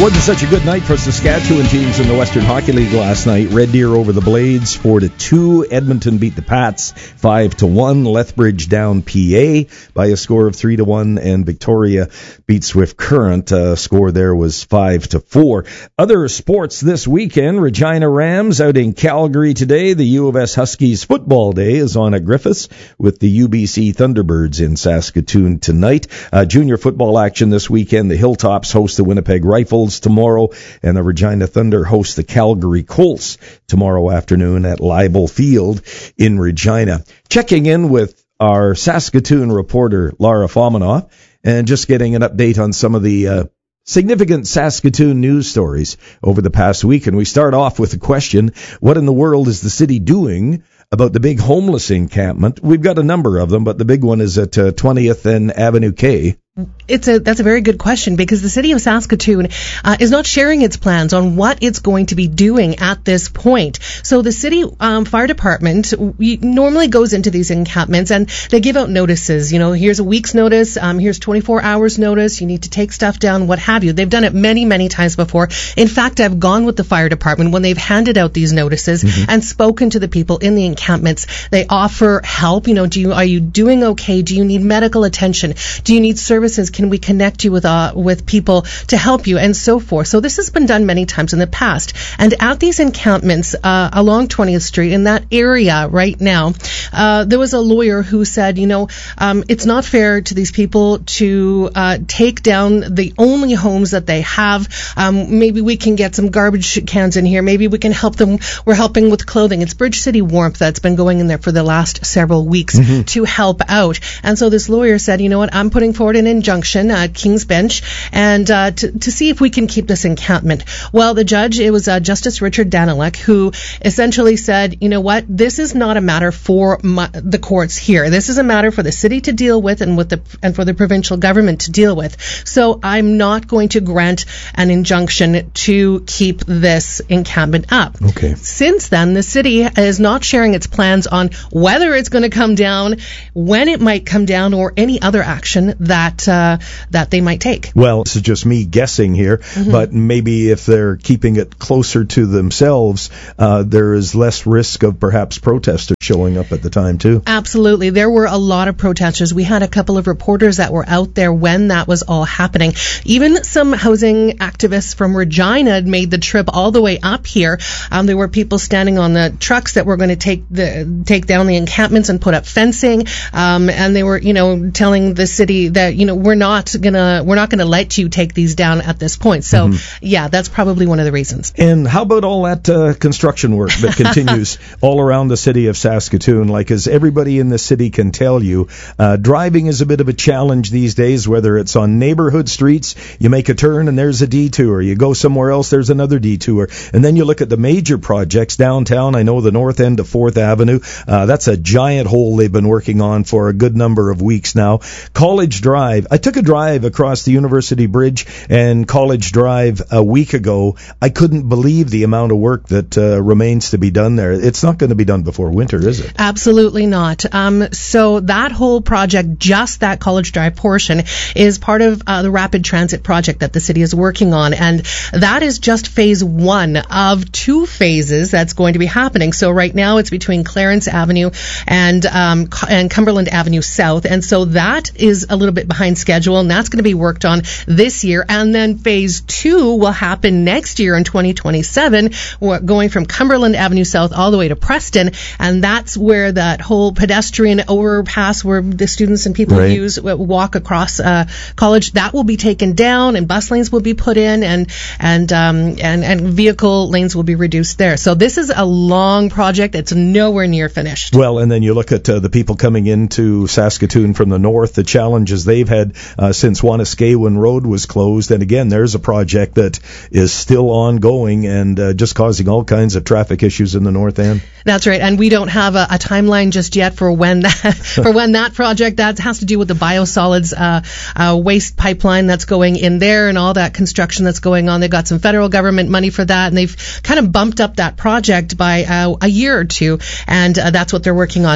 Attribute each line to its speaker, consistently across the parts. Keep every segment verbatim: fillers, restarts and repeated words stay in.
Speaker 1: Wasn't such a good night for Saskatchewan teams in the Western Hockey League last night. Red Deer over the Blades four to two. Edmonton beat the Pats five to one. Lethbridge down P A by a score of three to one, and Victoria beat Swift Current. Uh, score there was five to four. Other sports this weekend: Regina Rams out in Calgary today. The U of S Huskies football day is on at Griffiths with the U B C Thunderbirds in Saskatoon tonight. Uh, junior football action this weekend: the Hilltops host the Winnipeg Rifles tomorrow, and the Regina Thunder host the Calgary Colts tomorrow afternoon at Leibel Field in Regina. Checking in with our Saskatoon reporter, Lara Fominoff, and just getting an update on some of the uh, significant Saskatoon news stories over the past week. And we start off with the question, what in the world is the city doing about the big homeless encampment? We've got a number of them, but the big one is at uh, twentieth and Avenue K.
Speaker 2: It's a that's a very good question, because the city of Saskatoon uh, is not sharing its plans on what it's going to be doing at this point. So the city um, fire department we, normally goes into these encampments and they give out notices. You know, here's a week's notice, um, here's twenty-four hours notice, you need to take stuff down, what have you. They've done it many, many times before. In fact, I've gone with the fire department when they've handed out these notices mm-hmm. and spoken to the people in the encampments. They offer help. You know, do you are you doing okay? Do you need medical attention? Do you need services? Can we connect you with uh, with people to help you, and so forth? So this has been done many times in the past. And at these encampments uh, along twentieth Street, in that area right now, uh, there was a lawyer who said, you know, um, it's not fair to these people to uh, take down the only homes that they have. Um, maybe we can get some garbage cans in here. Maybe we can help them. We're helping with clothing. It's Bridge City Warmth that's been going in there for the last several weeks mm-hmm. to help out. And so this lawyer said, you know what, I'm putting forward an injunction at King's Bench and uh, to, to see if we can keep this encampment. Well, the judge, it was uh, Justice Richard Danilek, who essentially said, you know what, this is not a matter for my, the courts here. This is a matter for the city to deal with and with the and for the provincial government to deal with. So I'm not going to grant an injunction to keep this encampment up.
Speaker 1: Okay.
Speaker 2: Since then, the city is not sharing its plans on whether it's going to come down, when it might come down, or any other action that uh, that they might take.
Speaker 1: Well, this is just me guessing here, mm-hmm. but maybe if they're keeping it closer to themselves, uh, there is less risk of perhaps protesters showing up at the time too.
Speaker 2: Absolutely. There were a lot of protesters. We had a couple of reporters that were out there when that was all happening. Even some housing activists from Regina made the trip all the way up here. Um, there were people standing on the trucks that were going to take the take down the encampments and put up fencing, um, and they were, you know, telling the city that, you know, we're not gonna we're not gonna let you take these down at this point. So mm-hmm. yeah, that's probably one of the reasons.
Speaker 1: And how about all that uh, construction work that continues all around the city of Saskatoon? Like, as everybody in the city can tell you, uh, driving is a bit of a challenge these days, whether it's on neighborhood streets, you make a turn and there's a detour. You go somewhere else, there's another detour. And then you look at the major projects downtown. I know the north end of fourth Avenue, uh, that's a giant hole they've been working on for a good number of weeks now. College Drive, I took a drive across the University Bridge and College Drive a week ago. I couldn't believe the amount of work that uh, remains to be done there. It's not going to be done before winter, is it?
Speaker 2: Absolutely not. Um, so that whole project, just that College Drive portion, is part of uh, the rapid transit project that the city is working on, and that is just phase one of two phases that's going to be happening. So right now it's between Clarence Avenue and um, and Cumberland Avenue South, and so that is a little bit behind schedule, and that's going to be worked on this year. And then phase two will happen next year in twenty twenty-seven, going from Cumberland Avenue South all the way to Preston, and that's where that whole pedestrian overpass where the students and people
Speaker 1: right.
Speaker 2: use walk across uh, college, that will be taken down, and bus lanes will be put in, and and um, and and vehicle lanes will be reduced there. So this is a long project. It's nowhere near finished.
Speaker 1: Well, and then you look at uh, the people coming into Saskatoon from the north, the challenges they've had uh, since Wanuskewin Road was closed. And again, there's a project that is still ongoing and uh, just causing all kinds of traffic issues in the north end.
Speaker 2: That's right, and we don't have a, a timeline just yet for when that for when that project that has to do with the biosolids uh, uh, waste pipeline that's going in there and all that construction that's going on. They've got some federal government money for that, and they've kind of bumped up that project by uh, a year or two, and uh, that's what they're working on now.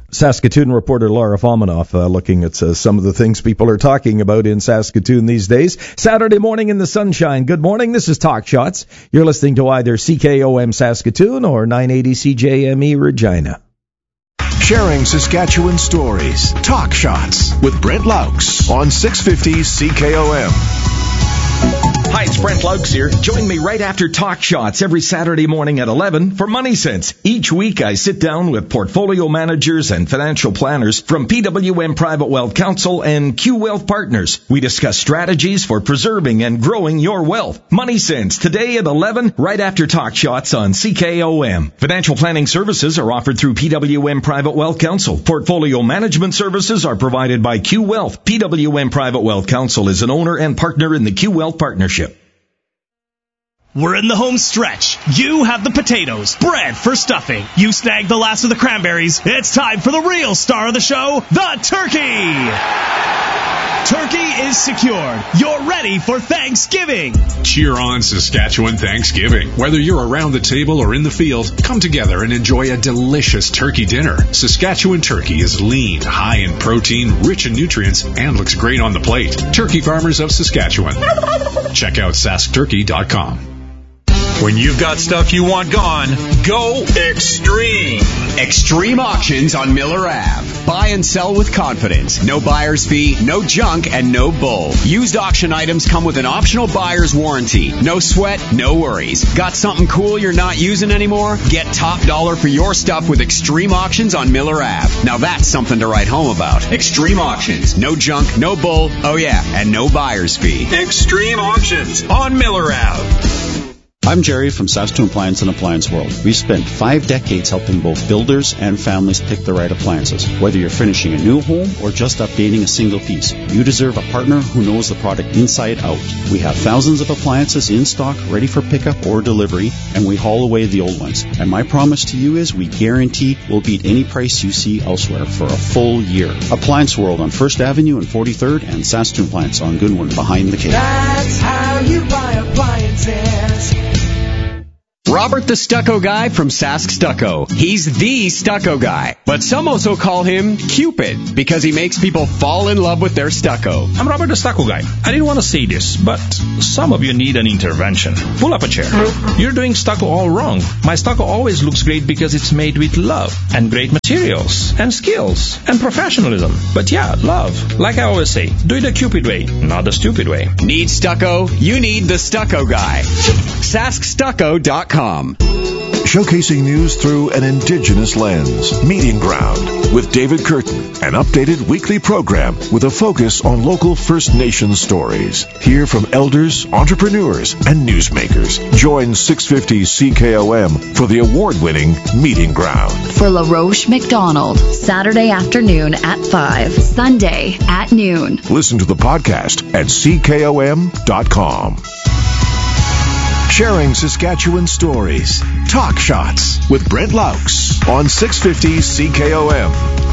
Speaker 1: Saskatoon reporter Laura Fominoff uh, looking at uh, some of the things people are talking about in Saskatoon these days. Saturday morning in the sunshine. Good morning. This is Talk Shots. You're listening to either C K O M Saskatoon or nine eighty C J M E Regina.
Speaker 3: Sharing Saskatchewan stories. Talk Shots with Brent Laux on six fifty C K O M.
Speaker 1: Hi, it's Brent Laux here. Join me right after Talk Shots every Saturday morning at eleven for Money Sense. Each week I sit down with portfolio managers and financial planners from P W M Private Wealth Council and Q Wealth Partners. We discuss strategies for preserving and growing your wealth. Money Sense today at eleven right after Talk Shots on C K O M. Financial planning services are offered through P W M Private Wealth Council. Portfolio management services are provided by Q Wealth. P W M Private Wealth Council is an owner and partner in the Q Wealth Partnership.
Speaker 4: We're in the home stretch. You have the potatoes, bread for stuffing. You snagged the last of the cranberries. It's time for the real star of the show, the turkey. Turkey is secured. You're ready for Thanksgiving.
Speaker 5: Cheer on Saskatchewan Thanksgiving. Whether you're around the table or in the field, come together and enjoy a delicious turkey dinner. Saskatchewan turkey is lean, high in protein, rich in nutrients, and looks great on the plate. Turkey Farmers of Saskatchewan. Check out sask turkey dot com.
Speaker 6: When you've got stuff you want gone, go Extreme.
Speaker 7: Extreme Auctions on Miller Avenue. Buy and sell with confidence. No buyer's fee, no junk, and no bull. Used auction items come with an optional buyer's warranty. No sweat, no worries. Got something cool you're not using anymore? Get top dollar for your stuff with Extreme Auctions on Miller Avenue. Now that's something to write home about. Extreme Auctions. No junk, no bull, oh yeah, and no buyer's fee.
Speaker 6: Extreme Auctions on Miller Avenue.
Speaker 8: I'm Jerry from Saskatoon Appliance and Appliance World. We've spent five decades helping both builders and families pick the right appliances. Whether you're finishing a new home or just updating a single piece, you deserve a partner who knows the product inside out. We have thousands of appliances in stock, ready for pickup or delivery, and we haul away the old ones. And my promise to you is we guarantee we'll beat any price you see elsewhere for a full year. Appliance World on First Avenue and forty-third, and Saskatoon Appliance on Goodwin behind the cave.
Speaker 9: That's how you buy appliances.
Speaker 7: Robert the Stucco Guy from Sask Stucco. He's the stucco guy, but some also call him Cupid because he makes people fall in love with their stucco.
Speaker 10: I'm Robert the Stucco Guy. I didn't want to say this, but some of you need an intervention. Pull up a chair. You're doing stucco all wrong. My stucco always looks great because it's made with love and great materials and skills and professionalism. But yeah, love. Like I always say, do it the Cupid way, not the stupid way.
Speaker 7: Need stucco? You need the Stucco Guy. sask stucco dot com.
Speaker 3: Showcasing news through an Indigenous lens. Meeting Ground with David Curtin, an updated weekly program with a focus on local First Nations stories. Hear from elders, entrepreneurs, and newsmakers. Join six fifty C K O M for the award-winning Meeting Ground.
Speaker 11: For LaRoche McDonald, Saturday afternoon at five, Sunday at noon.
Speaker 3: Listen to the podcast at C K O M dot com. Sharing Saskatchewan stories. Talk Shots with Brent Laux on six fifty C K O M.